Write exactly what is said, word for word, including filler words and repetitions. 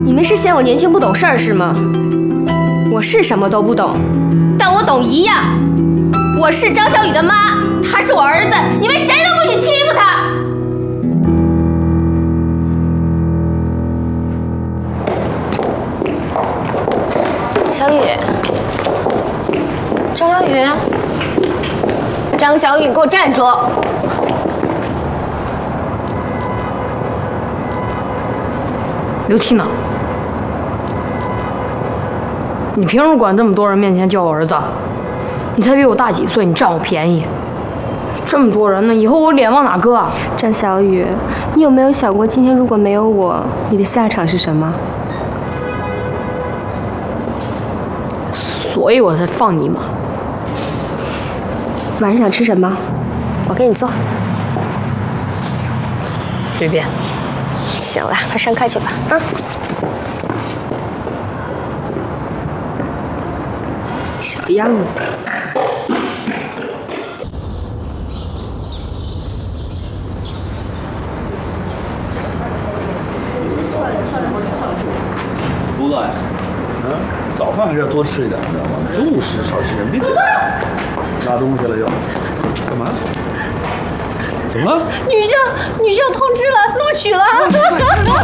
你们是嫌我年轻不懂事儿是吗？我是什么都不懂，但我懂一样。我是张小雨的妈，他是我儿子，你们谁都不许欺负他。小雨，张小雨，张小雨，你给我站住！ 刘七呢？你凭什么管这么多人面前叫我儿子？你才比我大几岁，你占我便宜。这么多人呢，以后我脸往哪搁啊？ 张小雨，你有没有想过，今天如果没有我，你的下场是什么？ 所以我才放你嘛。 晚上想吃什么？我给你做。 随便。 行了，快上课去吧，啊！小样儿。 不饿呀？嗯，早饭还是要多吃一点，你知道吗？中午吃少吃点，别拉东西了又。干嘛？怎么了？ 女校女校通知了，录取了。